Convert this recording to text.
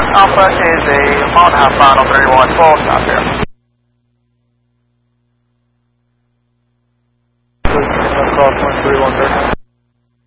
Alpha is a mile and a half final 31, full stop here. Cross 131.